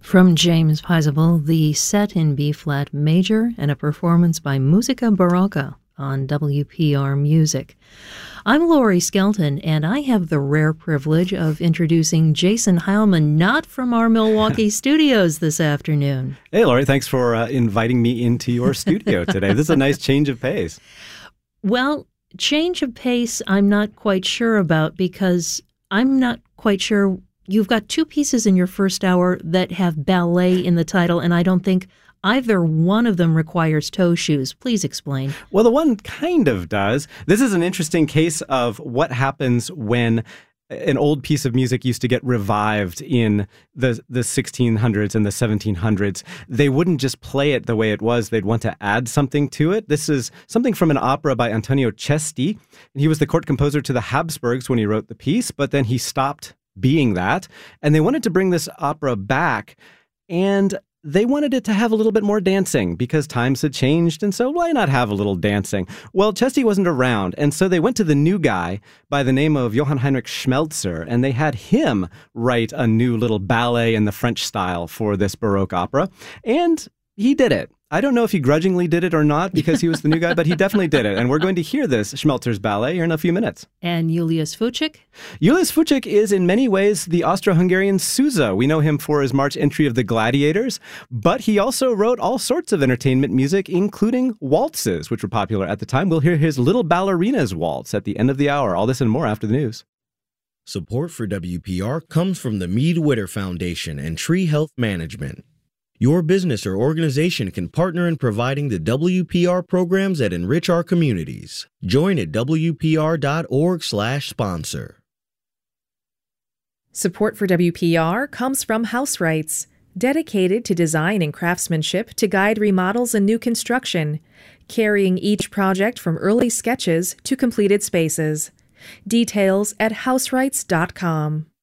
From James Paisable, the set in B-flat major and a performance by Musica Barocca on WPR Music. I'm Laurie Skelton, and I have the rare privilege of introducing Jason Heilman, not from our Milwaukee studios this afternoon. Hey, Laurie, thanks for inviting me into your studio today. This is a nice change of pace. Well, change of pace I'm not quite sure about, because I'm not quite sure. You've got two pieces in your first hour that have ballet in the title, and I don't think either one of them requires toe shoes. Please explain. Well, the one kind of does. This is an interesting case of what happens when an old piece of music used to get revived in the 1600s and the 1700s. They wouldn't just play it the way it was. They'd want to add something to it. This is something from an opera by Antonio Cesti. He was the court composer to the Habsburgs when he wrote the piece, but then he stopped being that. And they wanted to bring this opera back, and they wanted it to have a little bit more dancing because times had changed, and so why not have a little dancing? Well, Cesti wasn't around, and so they went to the new guy by the name of Johann Heinrich Schmelzer, and they had him write a new little ballet in the French style for this Baroque opera, and he did it. I don't know if he grudgingly did it or not because he was the new guy, but he definitely did it. And we're going to hear this Schmelzer's ballet here in a few minutes. And Julius Fučík? Julius Fučík is in many ways the Austro-Hungarian Sousa. We know him for his March entry of the Gladiators, but he also wrote all sorts of entertainment music, including waltzes, which were popular at the time. We'll hear his Little Ballerina's Waltz at the end of the hour. All this and more after the news. Support for WPR comes from the Mead Witter Foundation and Tree Health Management. Your business or organization can partner in providing the WPR programs that enrich our communities. Join at WPR.org/sponsor. Support for WPR comes from House Rights, dedicated to design and craftsmanship to guide remodels and new construction, carrying each project from early sketches to completed spaces. Details at houserights.com.